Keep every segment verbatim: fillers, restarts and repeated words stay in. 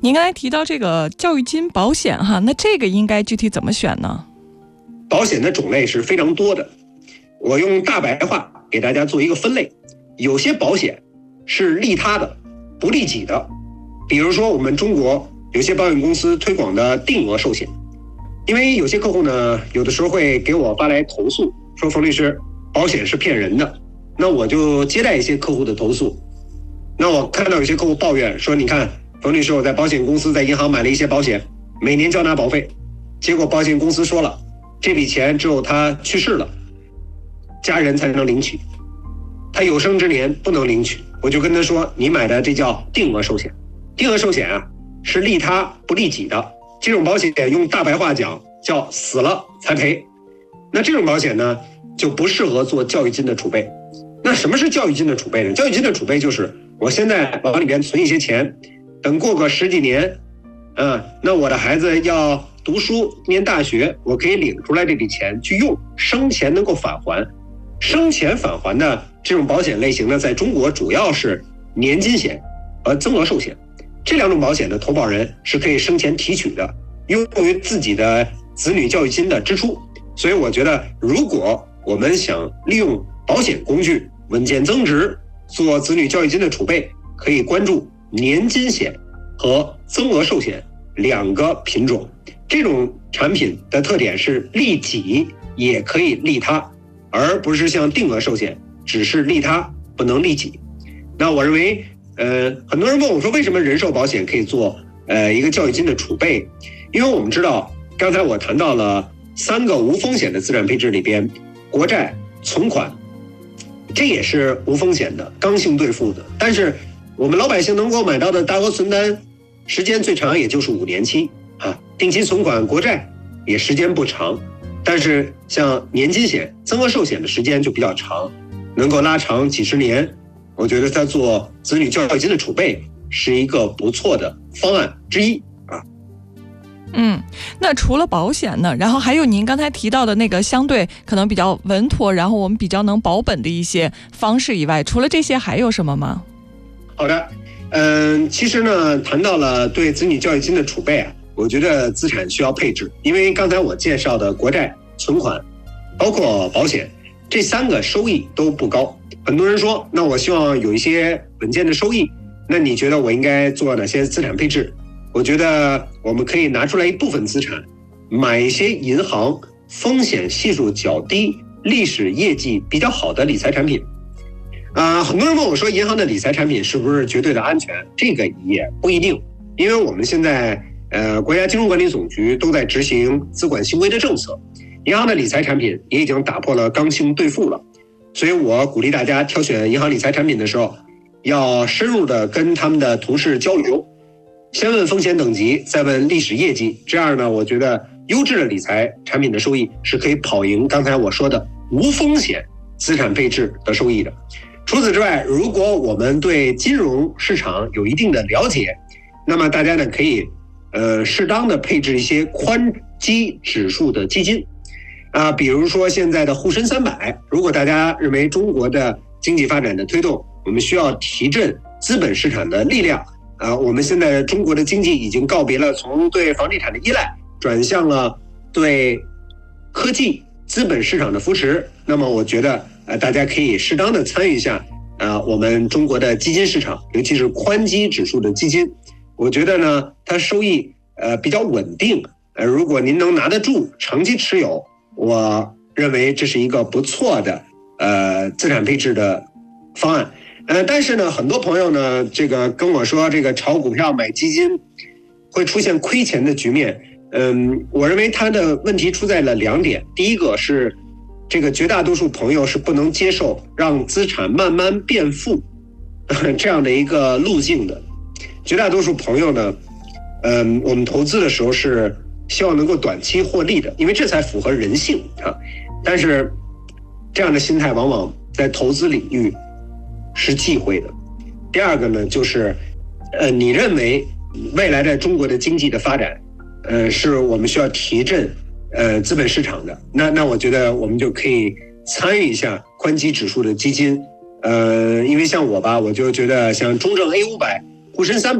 您刚才提到这个教育金保险哈，那这个应该具体怎么选呢？ 保险的种类是非常多的，我用大白话给大家做一个分类。有些保险是利他的，不利己的，比如说我们中国有些保险公司推广的定额寿险。因为有些客户呢，有的时候会给我发来投诉，说冯律师，保险是骗人的。那我就接待一些客户的投诉。那我看到有些客户抱怨说，你看冯律师，我在保险公司在银行买了一些保险，每年交纳保费，结果保险公司说了，这笔钱只有他去世了，家人才能领取，他有生之年不能领取。我就跟他说，你买的这叫定额寿险。定额寿险啊，是利他不利己的。这种保险用大白话讲叫死了才赔。那这种保险呢，就不适合做教育金的储备。那什么是教育金的储备呢？教育金的储备就是我现在往里边存一些钱，等过个十几年，嗯，那我的孩子要读书念大学，我可以领出来这笔钱去用，生前能够返还。生前返还的这种保险类型呢，在中国主要是年金险和增额寿险。这两种保险的投保人是可以生前提取的，用于自己的子女教育金的支出。所以我觉得，如果我们想利用保险工具稳健增值，做子女教育金的储备，可以关注年金险和增额寿险两个品种。这种产品的特点是利己也可以利他，而不是像定额寿险只是利他不能利己。那我认为呃，很多人问我说，为什么人寿保险可以做呃一个教育金的储备？因为我们知道，刚才我谈到了三个无风险的资产配置里边，国债、存款，这也是无风险的、刚性兑付的。但是我们老百姓能够买到的大额存单，时间最长也就是五年期啊。定期存款、国债也时间不长，但是像年金险、增额寿险的时间就比较长，能够拉长几十年。我觉得他做子女教育金的储备是一个不错的方案之一啊。 嗯，那除了保险呢，然后还有您刚才提到的那个相对可能比较稳妥，然后我们比较能保本的一些方式以外，除了这些还有什么吗？ 好的，嗯，其实呢，谈到了对子女教育金的储备啊，我觉得资产需要配置，因为刚才我介绍的国债、存款，包括保险，这三个收益都不高。很多人说，那我希望有一些稳健的收益，那你觉得我应该做哪些资产配置？我觉得我们可以拿出来一部分资产，买一些银行风险系数较低、历史业绩比较好的理财产品。啊、呃，很多人问我说，银行的理财产品是不是绝对的安全？这个也不一定，因为我们现在呃国家金融管理总局都在执行资管新规的政策，银行的理财产品也已经打破了刚性兑付了。所以我鼓励大家挑选银行理财产品的时候，要深入的跟他们的同事交流，先问风险等级，再问历史业绩。这样呢，我觉得优质的理财产品的收益是可以跑赢刚才我说的无风险资产配置的收益的。除此之外，如果我们对金融市场有一定的了解，那么大家呢可以呃适当的配置一些宽基指数的基金。啊，比如说现在的沪深三百，如果大家认为中国的经济发展的推动，我们需要提振资本市场的力量，啊，我们现在中国的经济已经告别了从对房地产的依赖，转向了对科技资本市场的扶持。那么我觉得，呃，大家可以适当的参与一下，啊，我们中国的基金市场，尤其是宽基指数的基金，我觉得呢，它收益呃比较稳定，呃，如果您能拿得住，长期持有。我认为这是一个不错的呃资产配置的方案，呃，但是呢，很多朋友呢，这个跟我说，这个炒股票买基金会出现亏钱的局面。嗯，我认为他的问题出在了两点，第一个是这个绝大多数朋友是不能接受让资产慢慢变富这样的一个路径的。绝大多数朋友呢，嗯，我们投资的时候是希望能够短期获利的，因为这才符合人性啊。但是这样的心态往往在投资领域是忌讳的。第二个呢，就是呃，你认为未来的中国的经济的发展，呃，是我们需要提振呃资本市场的，那那我觉得我们就可以参与一下宽基指数的基金，呃，因为像我吧，我就觉得像中证 A 五百、沪深三百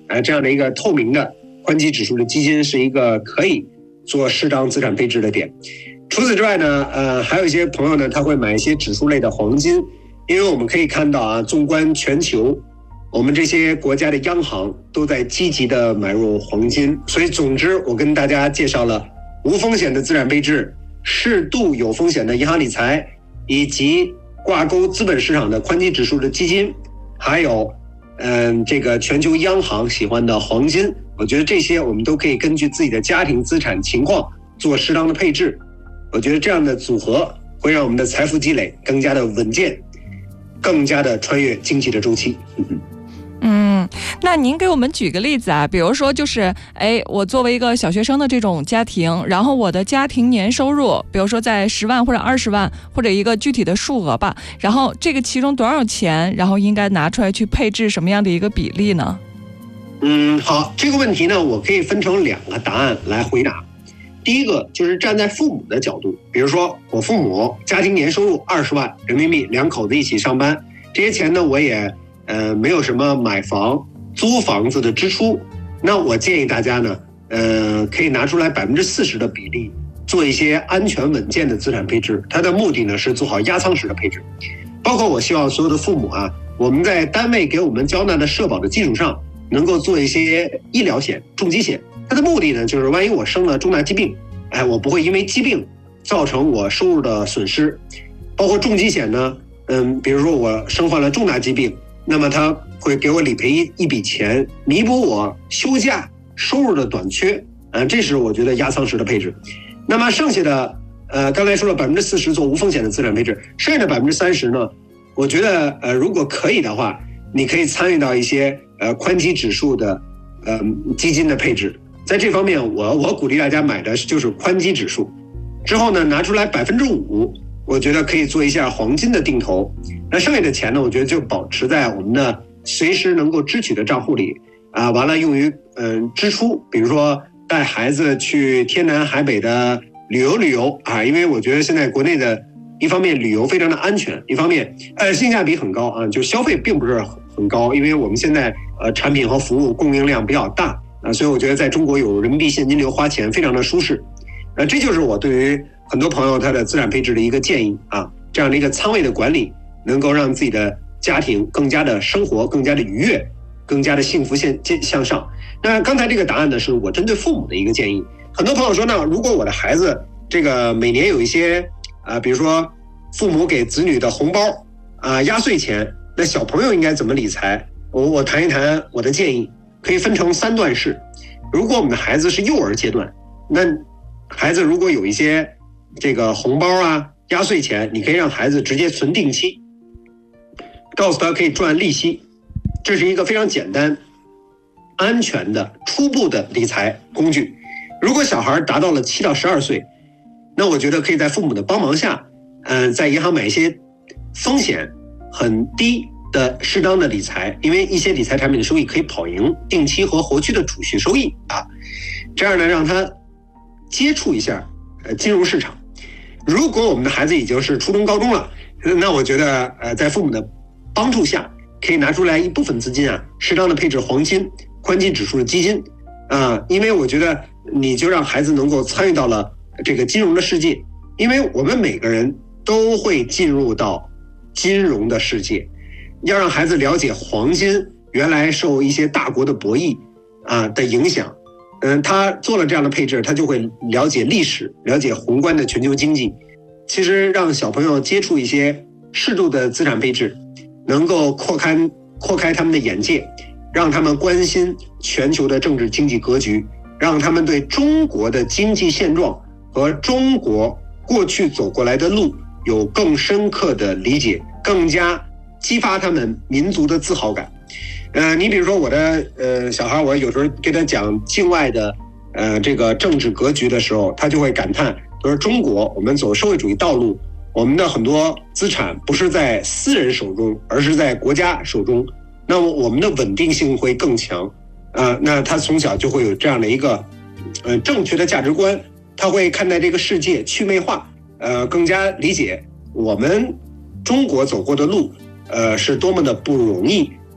呃这样的一个透明的宽基指数的基金是一个可以做适当资产配置的点。除此之外呢，呃，还有一些朋友呢，他会买一些指数类的黄金，因为我们可以看到啊，纵观全球，我们这些国家的央行都在积极的买入黄金。所以总之，我跟大家介绍了无风险的资产配置、适度有风险的银行理财，以及挂钩资本市场的宽基指数的基金，还有嗯，这个全球央行喜欢的黄金。我觉得这些我们都可以根据自己的家庭资产情况做适当的配置。我觉得这样的组合会让我们的财富积累更加的稳健，更加的穿越经济的周期。 嗯，那您给我们举个例子啊，比如说就是，哎，我作为一个小学生的这种家庭，然后我的家庭年收入，比如说在十万或者二十万，或者一个具体的数额吧，然后这个其中多少钱，然后应该拿出来去配置什么样的一个比例呢？ 嗯，好，这个问题呢，我可以分成两个答案来回答。第一个就是站在父母的角度，比如说我父母家庭年收入二十万人民币，两口子一起上班，这些钱呢，我也呃没有什么买房、租房子的支出，那我建议大家呢，呃，可以拿出来百分之四十的比例，做一些安全稳健的资产配置。它的目的呢是做好压舱石的配置，包括我希望所有的父母啊，我们在单位给我们交纳的社保的基础上，能够做一些医疗险、重疾险。它的目的呢，就是万一我生了重大疾病，哎，我不会因为疾病造成我收入的损失。包括重疾险呢，嗯，比如说我生患了重大疾病，那么它会给我理赔一一笔钱，弥补我休假收入的短缺，呃，这是我觉得压舱石的配置。那么剩下的，呃，刚才说了百分之四十做无风险的资产配置，剩下的百分之三十呢，我觉得呃，如果可以的话，你可以参与到一些呃宽基指数的呃基金的配置。在这方面，我我鼓励大家买的就是宽基指数，之后呢拿出来百分之五，我觉得可以做一下黄金的定投。那剩下的钱呢，我觉得就保持在我们的随时能够支取的账户里啊，完了用于嗯、呃、支出，比如说带孩子去天南海北的旅游旅游啊，因为我觉得现在国内的一方面旅游非常的安全，一方面呃性价比很高啊，就消费并不是很高，因为我们现在呃产品和服务供应量比较大。啊，所以我觉得在中国有人民币现金流花钱非常的舒适，呃，这就是我对于很多朋友他的资产配置的一个建议啊，这样的一个仓位的管理，能够让自己的家庭更加的生活更加的愉悦，更加的幸福向向上。那刚才这个答案呢，是我针对父母的一个建议。很多朋友说呢，如果我的孩子这个每年有一些啊、呃，比如说父母给子女的红包啊、呃、压岁钱，那小朋友应该怎么理财？我我谈一谈我的建议。可以分成三段式。如果我们的孩子是幼儿阶段，那孩子如果有一些这个红包啊、压岁钱，你可以让孩子直接存定期，告诉他可以赚利息，这是一个非常简单、安全的初步的理财工具。如果小孩达到了七到十二岁，那我觉得可以在父母的帮忙下，嗯、呃，在银行买一些风险很低的适当的理财，因为一些理财产品的收益可以跑赢定期和活期的储蓄收益啊，这样呢让他接触一下呃金融市场。如果我们的孩子已经是初中高中了，那我觉得呃在父母的帮助下，可以拿出来一部分资金啊，适当的配置黄金、宽基指数的基金啊，因为我觉得你就让孩子能够参与到了这个金融的世界，因为我们每个人都会进入到金融的世界。要让孩子了解黄金原来受一些大国的博弈啊的影响，嗯，他做了这样的配置，他就会了解历史，了解宏观的全球经济。其实让小朋友接触一些适度的资产配置，能够扩开扩开他们的眼界，让他们关心全球的政治经济格局，让他们对中国的经济现状和中国过去走过来的路有更深刻的理解，更加激发他们民族的自豪感。呃，你比如说我的呃小孩，我有时候跟他讲境外的呃这个政治格局的时候，他就会感叹，他说中国我们走社会主义道路，我们的很多资产不是在私人手中，而是在国家手中，那么我们的稳定性会更强。呃，那他从小就会有这样的一个呃正确的价值观，他会看待这个世界趣味化，呃，更加理解我们中国走过的路。呃，是多么的不容易，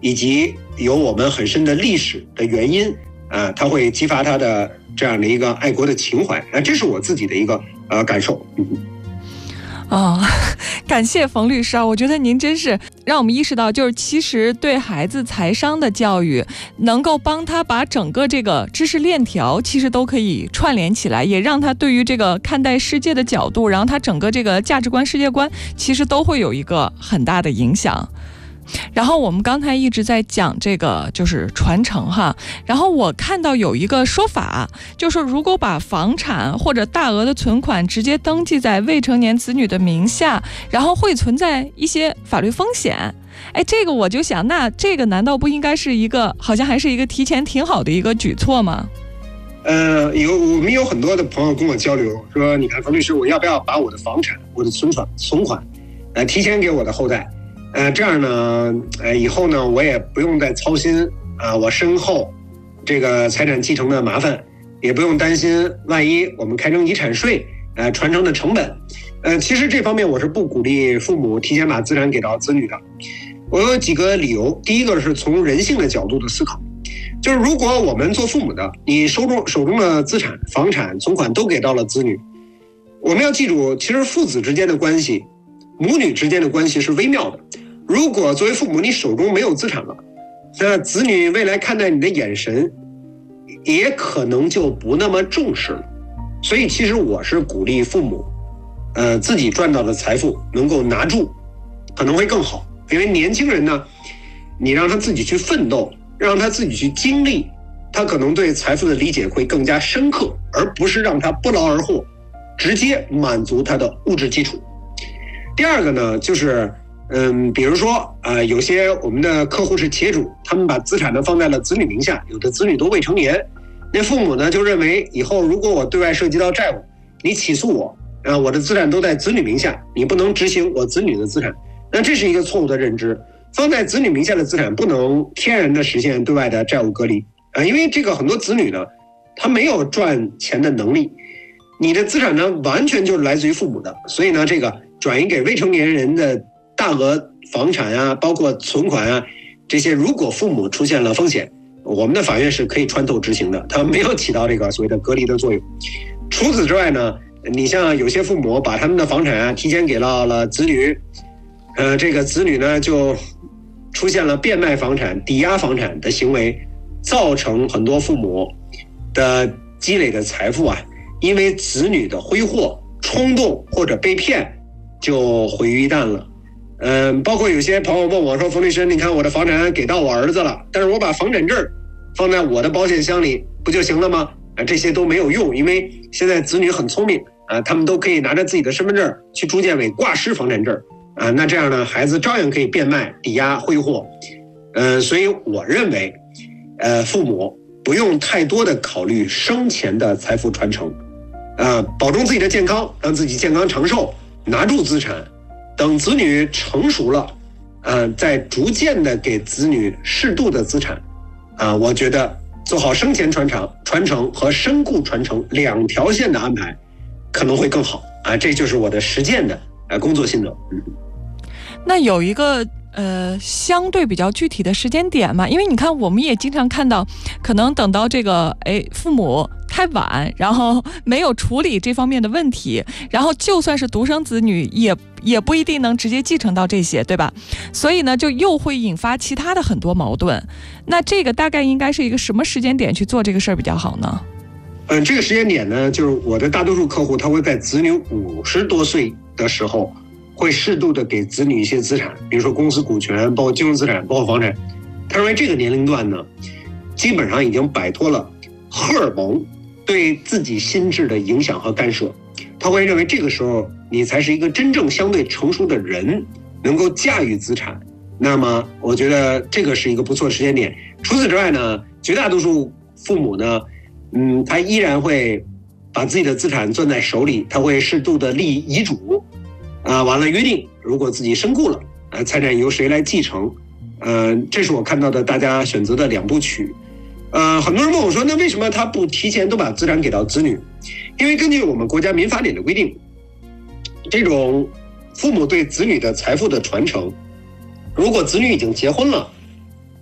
以及有我们很深的历史的原因啊，它会激发他的这样的一个爱国的情怀啊，这是我自己的一个呃感受。嗯哦，感谢冯律师啊！我觉得您真是让我们意识到，就是其实对孩子财商的教育，能够帮他把整个这个知识链条其实都可以串联起来，也让他对于这个看待世界的角度，然后他整个这个价值观、世界观，其实都会有一个很大的影响。然后我们刚才一直在讲这个就是传承哈，然后我看到有一个说法，就是如果把房产或者大额的存款直接登记在未成年子女的名下，然后会存在一些法律风险。哎，这个我就想，那这个难道不应该是一个好像还是一个提前挺好的一个举措吗？ 呃，有我们有很多的朋友跟我交流说，你看冯律师，我要不要把我的房产、我的存款、存款，呃，提前给我的后代？呃，这样呢，呃，以后呢，我也不用再操心啊、呃，我身后这个财产继承的麻烦，也不用担心万一我们开征遗产税，呃，传承的成本。呃，其实这方面我是不鼓励父母提前把资产给到子女的。我有几个理由，第一个是从人性的角度的思考，就是如果我们做父母的，你手中手中的资产、房产、存款都给到了子女，我们要记住，其实父子之间的关系，母女之间的关系是微妙的。如果作为父母你手中没有资产了，那子女未来看待你的眼神也可能就不那么重视了。所以其实我是鼓励父母呃，自己赚到的财富能够拿住，可能会更好。因为年轻人呢，你让他自己去奋斗，让他自己去经历，他可能对财富的理解会更加深刻，而不是让他不劳而获，直接满足他的物质基础。第二个呢，就是嗯，比如说呃，有些我们的客户是企业主，他们把资产呢放在了子女名下，有的子女都未成年，那父母呢就认为以后如果我对外涉及到债务，你起诉我啊，我的资产都在子女名下，你不能执行我子女的资产，那这是一个错误的认知。放在子女名下的资产不能天然的实现对外的债务隔离啊，因为这个很多子女呢，他没有赚钱的能力，你的资产呢完全就是来自于父母的，所以呢，这个转移给未成年人的大额房产啊，包括存款啊，这些如果父母出现了风险，我们的法院是可以穿透执行的，它没有起到这个所谓的隔离的作用。除此之外呢，你像有些父母把他们的房产啊提前给到了子女，呃，这个子女呢就出现了变卖房产、抵押房产的行为，造成很多父母的积累的财富啊，因为子女的挥霍、冲动或者被骗，就毁于一旦了。嗯、呃，包括有些朋友问我说：“冯律师，你看我的房产给到我儿子了，但是我把房产证放在我的保险箱里不就行了吗？”啊，这些都没有用，因为现在子女很聪明啊，他们都可以拿着自己的身份证去住建委挂失房产证啊，那这样呢，孩子照样可以变卖、抵押、挥霍。呃，所以我认为，呃，父母不用太多的考虑生前的财富传承，啊，保重自己的健康，让自己健康长寿，拿住资产。等子女成熟了，呃，再逐渐的给子女适度的资产，啊、呃，我觉得做好生前传承、传承和身故传承两条线的安排，可能会更好啊。这就是我的实践的呃工作心得。嗯， 那有一个呃相对比较具体的时间点嘛？因为你看，我们也经常看到，可能等到这个哎父母太晚，然后没有处理这方面的问题，然后就算是独生子女也也不一定能直接继承到这些，对吧？所以呢，就又会引发其他的很多矛盾。那这个大概应该是一个什么时间点去做这个事儿比较好呢？ 嗯，这个时间点呢，就是我的大多数客户他会在子女五十多岁的时候，会适度的给子女一些资产，比如说公司股权，包括金融资产，包括房产。他认为这个年龄段呢，基本上已经摆脱了荷尔蒙对自己心智的影响和干涉，他会认为这个时候你才是一个真正相对成熟的人，能够驾驭资产。那么我觉得这个是一个不错的时间点。除此之外呢，绝大多数父母呢，嗯，他依然会把自己的资产攥在手里，他会适度的立遗嘱，啊、呃，完了约定，如果自己身故了，呃，财产由谁来继承，呃，这是我看到的大家选择的两部曲。呃，很多人问我说，那为什么他不提前都把资产给到子女？因为根据我们国家民法典的规定，这种父母对子女的财富的传承，如果子女已经结婚了，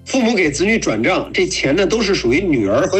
父母给子女转账，这钱呢都是属于女儿和